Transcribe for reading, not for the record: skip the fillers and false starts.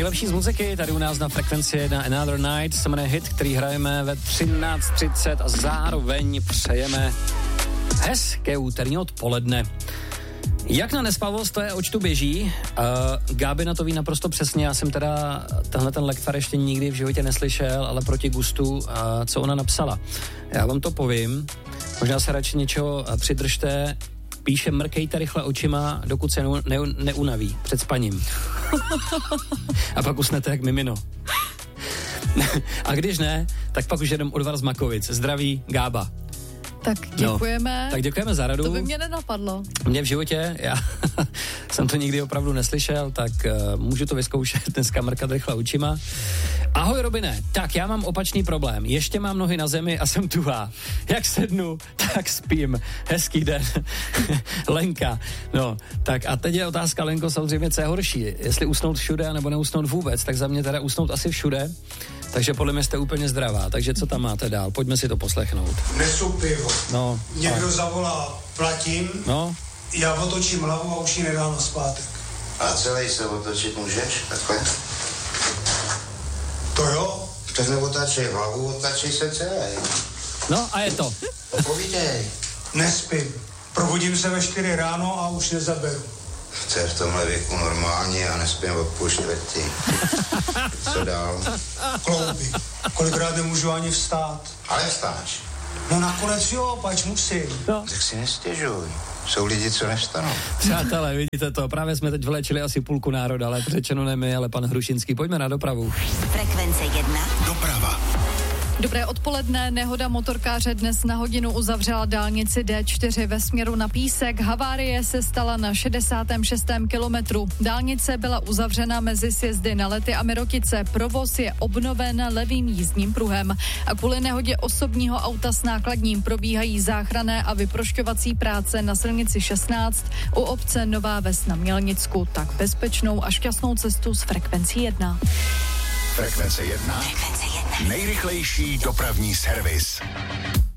nejlepší z muziky, tady u nás na frekvenci na Another Night, se jmenuje hit, který hrajeme ve 13:30 a zároveň přejeme hezké úterní odpoledne. Jak na nespavost, to je, oč tu běží. Gáby na to ví naprosto přesně, já jsem teda tenhle ten lektvar ještě nikdy v životě neslyšel, ale proti gustu, co ona napsala. Já vám to povím, možná se radši něčeho přidržte. Píše, mrkejte rychle očima, dokud se neunaví před spaním. A pak usnete jak mimino. A když ne, tak pak už jedem odvar z Makovic. Zdraví, Gába. Tak děkujeme. No, tak děkujeme za radu. To by mě nenapadlo. Mě v životě, já jsem to nikdy opravdu neslyšel, tak můžu to vyzkoušet dneska mrkat rychle očima. Ahoj Robine, tak já mám opačný problém. Ještě mám nohy na zemi a jsem tuhá. Jak sednu, tak spím. Hezký den. Lenka. No, tak a teď je otázka, Lenko, samozřejmě, co je horší. Jestli usnout všude, nebo neusnout vůbec, tak za mě teda usnout asi všude. Takže podle mě jste úplně zdravá. Takže co tam máte dál? Pojďme si to poslechnout. Nesu pivo. No. Někdo zavolá, platím. No. Já otočím hlavu a už ji nedám na zpátek. A celý se otočit můžeš? Takhle? To jo? Tak neotáčej hlavu, otáčej se celý. No a je to. Povídej. Nespím. Probudím se ve 4 ráno a už nezaberu. To je v tomhle věku normálně, já nespím od 3:30. Co dál? Klouby. Kolikrát nemůžu ani vstát. Ale vstáš. No nakonec jo, pač musím. No. Tak si nestěžuj. Jsou lidi, co nevstanou. Přátelé, vidíte to, právě jsme teď vylečili asi půlku národa, ale řečeno ne my, ale pan Hrušinský. Pojďme na dopravu. Frekvence 1. Doprava. Dobré odpoledne, nehoda motorkáře dnes na hodinu uzavřela dálnici D4 ve směru na Písek. Havárie se stala na 66. kilometru. Dálnice byla uzavřena mezi sjezdy na Lety a Mirotice. Provoz je obnoven levým jízdním pruhem. A kvůli nehodě osobního auta s nákladním probíhají záchranné a vyprošťovací práce na silnici 16 u obce Nová Ves na Mělnicku. Tak bezpečnou a šťastnou cestu s frekvencí 1. Frekvence 1. Nejrychlejší dopravní servis.